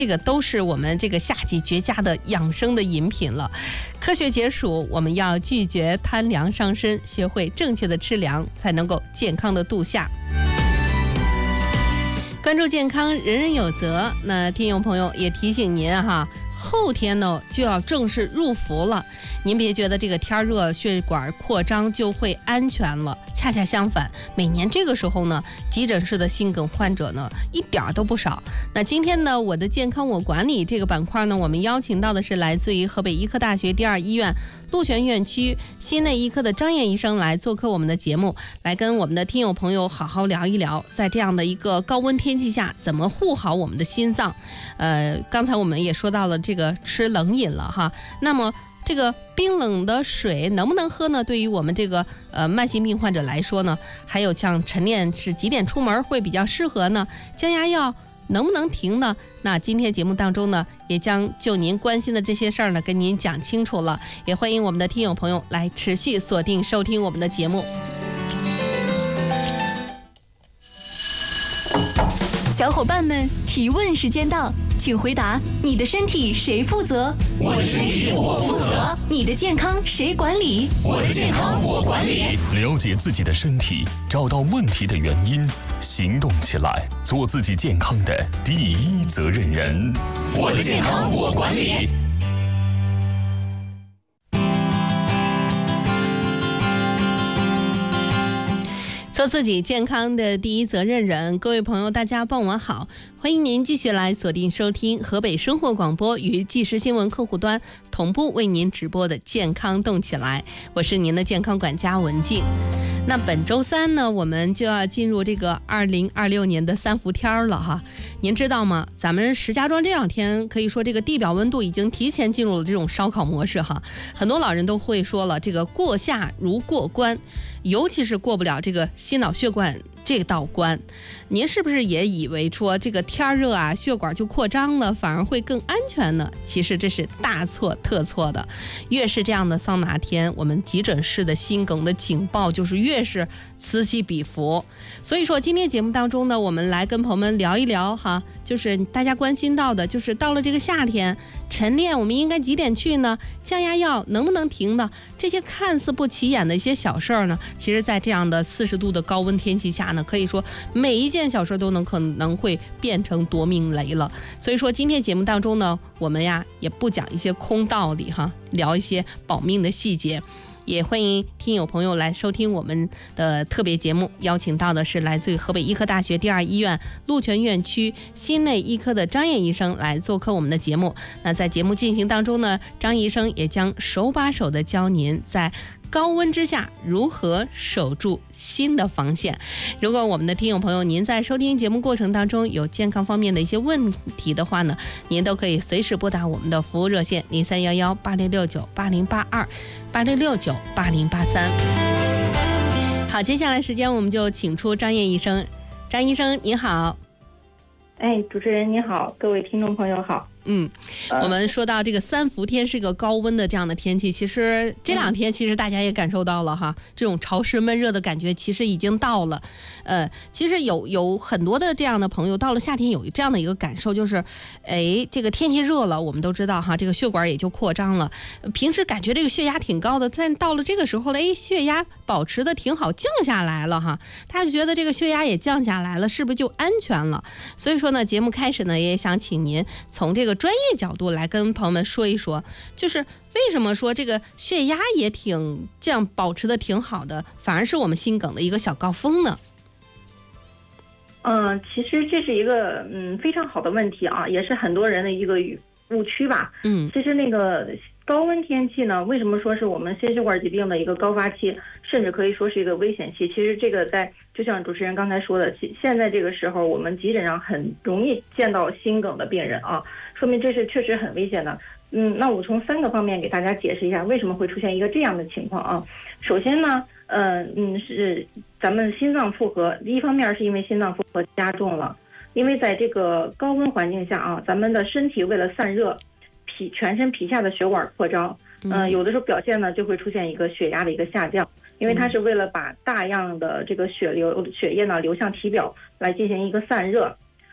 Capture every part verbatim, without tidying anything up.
这个都是我们这个夏季绝佳的养生的饮品了。科学解暑，我们要拒绝贪凉伤身，学会正确的吃凉，才能够健康的度夏。关注健康，人人有责。那听友朋友也提醒您哈，后天呢就要正式入伏了。您别觉得这个天热血管扩张就会安全了，恰恰相反，每年这个时候呢，急诊室的心梗患者呢一点都不少。那今天呢，我的健康我管理这个板块呢，我们邀请到的是来自于河北医科大学第二医院鹿泉院区心内医科的张燕医生来做客我们的节目，来跟我们的听友朋友好好聊一聊，在这样的一个高温天气下，怎么护好我们的心脏。呃，刚才我们也说到了这个吃冷饮了哈，那么这个冰冷的水能不能喝呢？对于我们这个呃慢性病患者来说呢，还有像晨练是几点出门会比较适合呢？降压药能不能停呢？那今天节目当中呢，也将就您关心的这些事儿呢，跟您讲清楚了。也欢迎我们的听友朋友来持续锁定收听我们的节目。 小伙伴们，提问时间到，请回答：你的身体谁负责？ 我的身体我负责。 你的健康谁管理？ 我的健康我管理。 了解自己的身体，找到问题的原因，行动起来，做自己健康的第一责任人。 我的健康我管理。 做自己健康的第一责任人。各位朋友大家傍晚好，欢迎您继续来锁定收听河北生活广播与即时新闻客户端同步为您直播的健康动起来，我是您的健康管家文静。那本周三呢，我们就要进入这个二零二六年的三伏天了哈。您知道吗？咱们石家庄这两天可以说这个地表温度已经提前进入了这种烧烤模式哈。很多老人都会说了，这个过夏如过关，尤其是过不了这个心脑血管这道关。您是不是也以为说这个天热啊，血管就扩张了，反而会更安全呢？其实这是大错特错的。越是这样的桑拿天，我们急诊室的心梗的警报就是越是此起彼伏。所以说今天节目当中呢，我们来跟朋友们聊一聊哈，就是大家关心到的，就是到了这个夏天，晨练我们应该几点去呢？降压药能不能停呢？这些看似不起眼的一些小事儿呢，其实在这样的四十度的高温天气下呢，可以说每一件小事都能可能会变成夺命雷了。所以说今天节目当中呢，我们呀也不讲一些空道理哈，聊一些保命的细节。也欢迎听友朋友来收听我们的特别节目，邀请到的是来自于河北医科大学第二医院鹿泉院区心内医科的张燕医生来做客我们的节目。那在节目进行当中呢，张医生也将手把手的教您在高温之下如何守住心的防线。如果我们的听友朋友您在收听节目过程当中有健康方面的一些问题的话呢，您都可以随时拨打我们的服务热线零三幺幺八零六九八零八二八零六九八零八三。好，接下来时间我们就请出张燕医生。张医生您好。 哎，主持人你好，各位听众朋友好。 嗯，我们说到这个三伏天是一个高温的这样的天气，其实这两天其实大家也感受到了哈，这种潮湿闷热的感觉其实已经到了。呃，其实有有很多的这样的朋友到了夏天有这样的一个感受，就是哎，这个天气热了，我们都知道哈，这个血管也就扩张了。平时感觉这个血压挺高的，但到了这个时候了，哎，血压保持的挺好，降下来了哈，他就觉得这个血压也降下来了，是不是就安全了？所以说呢，节目开始呢，也想请您从这个专业角度来跟朋友们说一说，就是为什么说这个血压也挺这样保持的挺好的，反而是我们心梗的一个小高峰呢？ 嗯，其实这是一个嗯非常好的问题啊，也是很多人的一个误区吧。嗯，其实那个高温天气呢，为什么说是我们心血管疾病的一个高发期，甚至可以说是一个危险期？其实这个在就像主持人刚才说的，现在这个时候我们急诊上很容易见到心梗的病人啊，说明这是确实很危险的。嗯，那我从三个方面给大家解释一下为什么会出现一个这样的情况啊。首先呢，呃嗯是咱们心脏负荷，一方面是因为心脏负荷加重了，因为在这个高温环境下啊，咱们的身体为了散热，皮全身皮下的血管扩张，嗯、呃，有的时候表现呢就会出现一个血压的一个下降，因为它是为了把大量的这个血流血液呢流向体表来进行一个散热。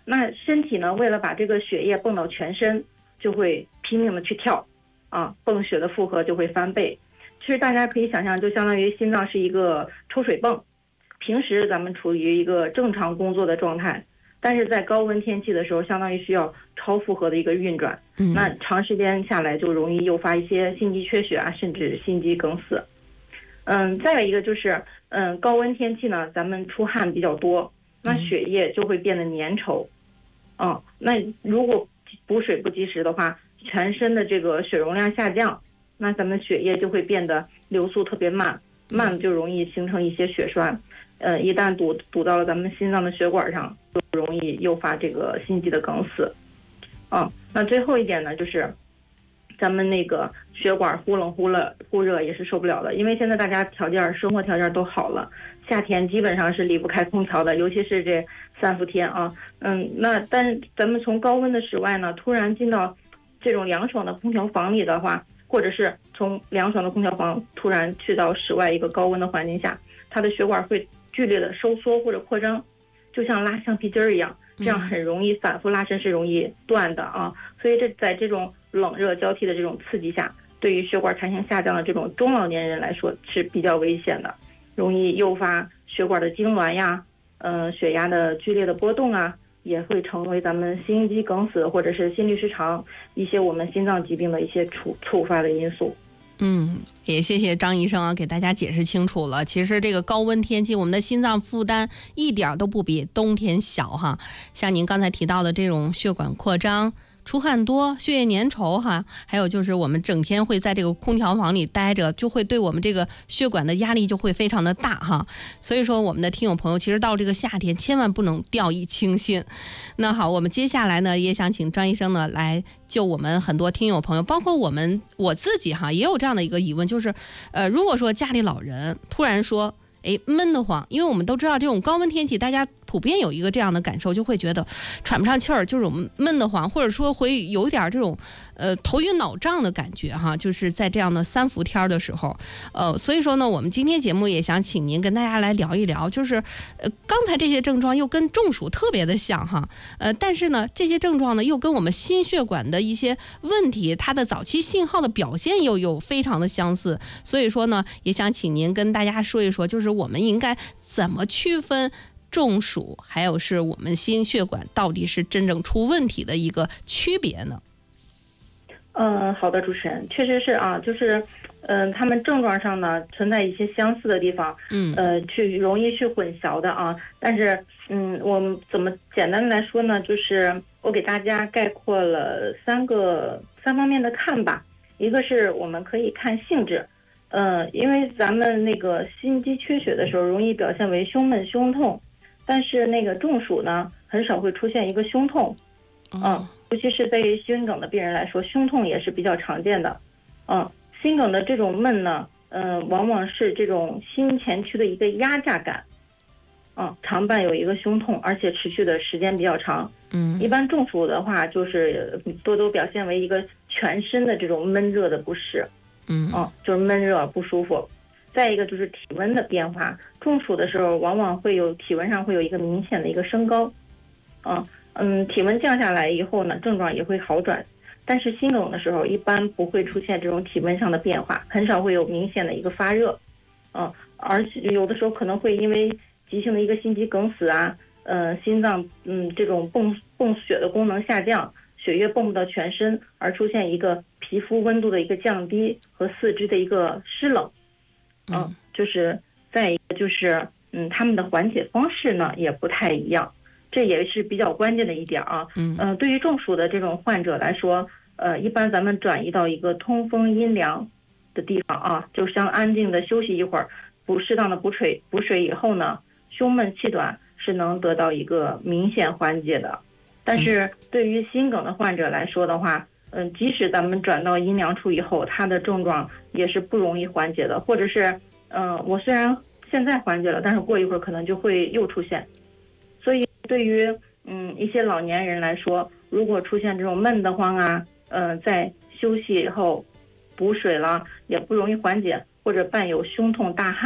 那身体呢，为了把这个血液泵到全身，就会拼命的去跳，啊，泵血的负荷就会翻倍。其实大家可以想象，就相当于心脏是一个抽水泵，平时咱们处于一个正常工作的状态，但是在高温天气的时候，相当于需要超负荷的一个运转，嗯、那长时间下来就容易诱发一些心肌缺血啊，甚至心肌梗死。嗯，再有一个就是，嗯，高温天气呢，咱们出汗比较多，那血液就会变得粘稠，嗯，那如果补水不及时的话，全身的这个血容量下降，那咱们血液就会变得流速特别慢，慢就容易形成一些血栓，呃，一旦堵堵到了咱们心脏的血管上，就容易诱发这个心肌的梗死。嗯，那最后一点呢，就是咱们那个血管忽冷忽热忽热也是受不了的，因为现在大家条件生活条件都好了，夏天基本上是离不开空调的，尤其是这三伏天啊，嗯，那但是咱们从高温的室外呢，突然进到这种凉爽的空调房里的话，或者是从凉爽的空调房突然去到室外一个高温的环境下，它的血管会剧烈的收缩或者扩张，就像拉橡皮筋儿一样，这样很容易反复拉伸是容易断的啊。所以这在这种冷热交替的这种刺激下，对于血管弹性下降的这种中老年人来说是比较危险的，容易诱发血管的痉挛呀，呃，血压的剧烈的波动啊，也会成为咱们心肌梗死或者是心律失常一些我们心脏疾病的一些触触发的因素。 嗯，也谢谢张医生啊，给大家解释清楚了。其实这个高温天气，我们的心脏负担一点都不比冬天小哈。像您刚才提到的这种血管扩张、出汗多、血液粘稠哈，还有就是我们整天会在这个空调房里待着，就会对我们这个血管的压力就会非常的大哈。所以说我们的听友朋友，其实到这个夏天千万不能掉以轻心。那好，我们接下来呢，也想请张医生呢来就我们很多听友朋友，包括我们我自己哈，也有这样的一个疑问，就是呃，如果说家里老人突然说哎闷得慌，因为我们都知道这种高温天气，大家普遍有一个这样的感受，就会觉得喘不上气儿，就是我们闷得慌，或者说会有点这种呃头晕脑胀的感觉哈，就是在这样的三伏天的时候，呃，所以说呢，我们今天节目也想请您跟大家来聊一聊，就是呃刚才这些症状又跟中暑特别的像哈，呃，但是呢，这些症状呢又跟我们心血管的一些问题，它的早期信号的表现又有非常的相似，所以说呢，也想请您跟大家说一说，就是我们应该怎么区分中暑，还有是我们心血管到底是真正出问题的一个区别呢？ 嗯，好的，主持人，确实是啊，就是，嗯、呃，他们症状上呢存在一些相似的地方，嗯，呃，去容易去混淆的啊。但是，嗯，我们怎么简单的来说呢？就是我给大家概括了三个三方面的看吧。一个是我们可以看性质，呃，因为咱们那个心肌缺血的时候，容易表现为胸闷、胸痛。但是那个中暑呢，很少会出现一个胸痛，嗯，尤其是对于心梗的病人来说，胸痛也是比较常见的，嗯，心梗的这种闷呢，嗯、呃，往往是这种心前区的一个压榨感，嗯，常伴有一个胸痛，而且持续的时间比较长，嗯，一般中暑的话，就是多多表现为一个全身的这种闷热的不适，嗯，嗯，就是闷热不舒服。再一个就是体温的变化，中暑的时候往往会有体温上会有一个明显的一个升高，嗯嗯，体温降下来以后呢，症状也会好转。但是心梗的时候一般不会出现这种体温上的变化，很少会有明显的一个发热，嗯，而且有的时候可能会因为急性的一个心肌梗死啊，呃，心脏嗯这种泵泵血的功能下降，血液泵不到全身，而出现一个皮肤温度的一个降低和四肢的一个湿冷。嗯，就是再一个就是，嗯，他们的缓解方式呢也不太一样，这也是比较关键的一点啊。嗯，呃，对于中暑的这种患者来说，呃，一般咱们转移到一个通风阴凉的地方啊，就像安静的休息一会儿，补适当的补水补水以后呢，胸闷气短是能得到一个明显缓解的。但是对于心梗的患者来说的话，嗯，即使咱们转到阴凉处以后，它的症状也是不容易缓解的，或者是，嗯、呃，我虽然现在缓解了，但是过一会儿可能就会又出现。所以对于嗯一些老年人来说，如果出现这种闷得慌啊，呃，在休息以后补水了也不容易缓解，或者伴有胸痛大汗，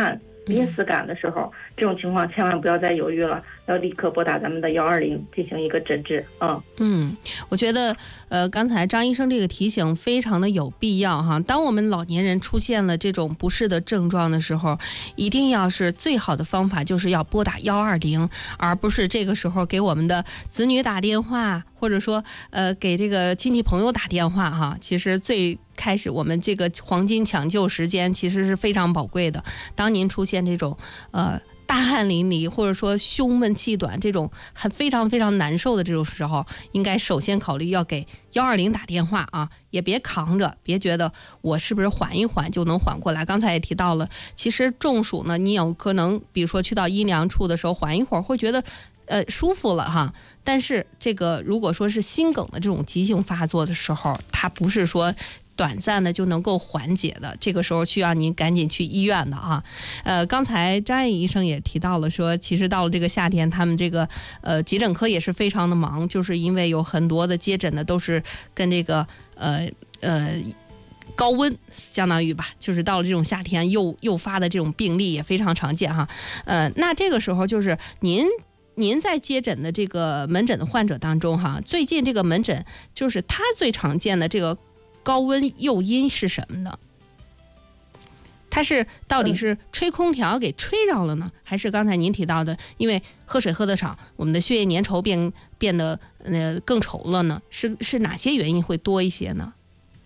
濒死感的时候，这种情况千万不要再犹豫了，要立刻拨打咱们的幺二零进行一个诊治。嗯嗯，我觉得呃，刚才张医生这个提醒非常的有必要哈。当我们老年人出现了这种不适的症状的时候，一定要是最好的方法就是要拨打幺二零，而不是这个时候给我们的子女打电话，或者说呃给这个亲戚朋友打电话哈。其实最开始我们这个黄金抢救时间其实是非常宝贵的。当您出现这种呃大汗淋漓，或者说胸闷气短这种很非常非常难受的这种时候，应该首先考虑要给幺二零打电话啊，也别扛着，别觉得我是不是缓一缓就能缓过来。刚才也提到了，其实中暑呢，你有可能比如说去到阴凉处的时候缓一会儿会觉得呃舒服了哈，但是这个如果说是心梗的这种急性发作的时候，它不是说短暂的就能够缓解的，这个时候需要您赶紧去医院的啊。呃，刚才张燕医生也提到了说，其实到了这个夏天，他们这个呃急诊科也是非常的忙，就是因为有很多的接诊的都是跟这个呃呃高温相当于吧，就是到了这种夏天诱诱发的这种病例也非常常见哈。呃，那这个时候就是您。您在接诊的这个门诊的患者当中哈，最近这个门诊就是他最常见的这个高温诱因是什么呢？它是到底是吹空调给吹着了呢，还是刚才您提到的，因为喝水喝得少，我们的血液粘稠变变得呃更稠了呢？是是哪些原因会多一些呢？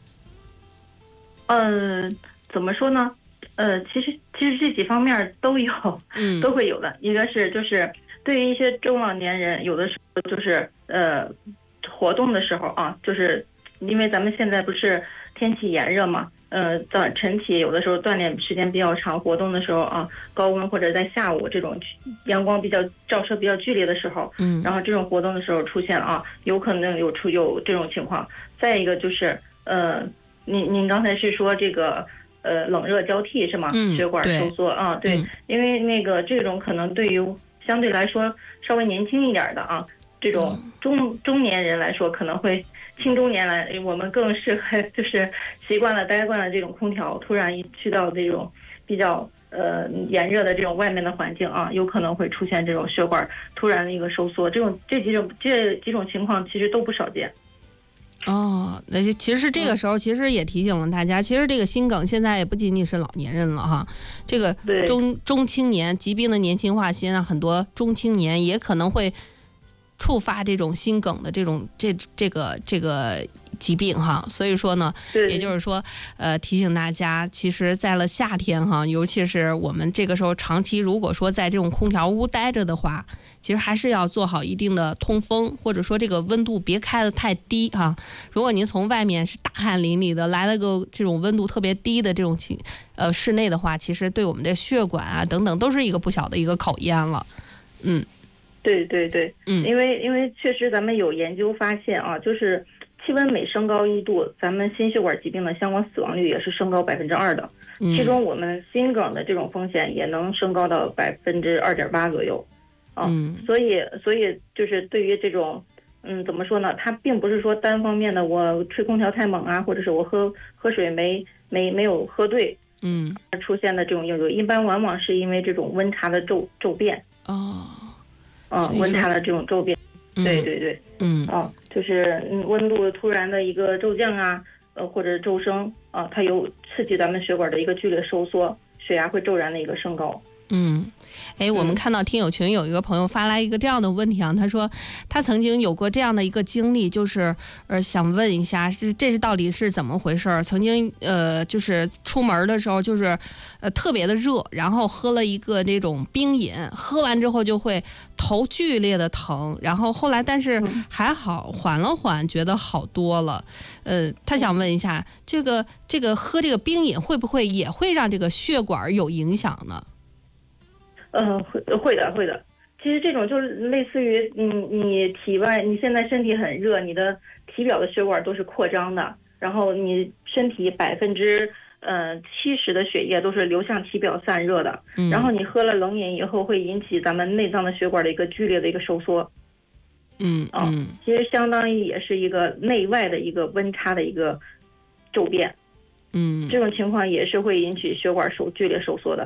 嗯、呃，怎么说呢？呃，其实其实这几方面都有，嗯，都会有的。一个是就是对于一些中老年人，有的时候就是呃活动的时候啊，就是因为咱们现在不是天气炎热嘛，呃，早晨起有的时候锻炼时间比较长，活动的时候啊，高温或者在下午这种阳光比较照射比较剧烈的时候，嗯，然后这种活动的时候出现了啊，有可能有出有这种情况。再一个就是呃，您您刚才是说这个。呃，冷热交替是吗？嗯，血管收缩啊，对、嗯，因为那个这种可能对于相对来说稍微年轻一点的啊，这种中中年人来说，可能会青中年来，我们更适合就是习惯了待惯了这种空调，突然一去到这种比较呃炎热的这种外面的环境啊，有可能会出现这种血管突然的一个收缩，这种这几种这几种情况其实都不少见。 哦，那就其实这个时候其实也提醒了大家，其实这个心梗现在也不仅仅是老年人了哈，这个中中青年疾病的年轻化，现在很多中青年也可能会触发这种心梗的这种这这个这个疾病哈，所以说呢，也就是说，呃，提醒大家，其实在了夏天哈，尤其是我们这个时候长期如果说在这种空调屋待着的话，其实还是要做好一定的通风，或者说这个温度别开得太低哈。如果您从外面是大汗淋漓的，来了个这种温度特别低的这种情呃室内的话，其实对我们的血管啊等等都是一个不小的一个考验了，嗯。 对对对，嗯，因为因为确实咱们有研究发现啊，就是气温每升高一度，咱们心血管疾病的相关死亡率也是升高百分之二的，嗯，其中我们心梗的这种风险也能升高到百分之二点八左右，啊，嗯，所以所以就是对于这种，嗯，怎么说呢？它并不是说单方面的我吹空调太猛啊，或者是我喝喝水没没没有喝对，嗯，出现的这种应用，一般往往是因为这种温差的骤骤变哦。嗯，温差的这种骤变，嗯、对对对，嗯，啊，就是嗯温度突然的一个骤降啊，呃或者骤升啊，它有刺激咱们血管的一个剧烈收缩，血压会骤然的一个升高。 嗯，哎，我们看到听友群有一个朋友发来一个这样的问题啊，他说他曾经有过这样的一个经历，就是呃想问一下，是这是到底是怎么回事？曾经呃就是出门的时候就是呃特别的热，然后喝了一个这种冰饮，喝完之后就会头剧烈的疼，然后后来但是还好缓了缓，觉得好多了。呃，他想问一下，这个这个喝这个冰饮会不会也会让这个血管有影响呢？ 呃，会会的，会的。其实这种就是类似于，嗯，你体外，你现在身体很热，你的体表的血管都是扩张的，然后你身体百分之呃七十的血液都是流向体表散热的，嗯，然后你喝了冷饮以后，会引起咱们内脏的血管的一个剧烈的一个收缩， 嗯嗯， 啊，其实相当于也是一个内外的一个温差的一个骤变，嗯，这种情况也是会引起血管收剧烈收缩的。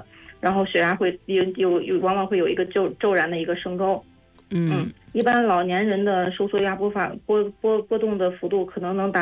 然后血压会有有有往往会有一个骤骤然的一个升高。 嗯， 一般老年人的收缩压波法波波波动的幅度可能能达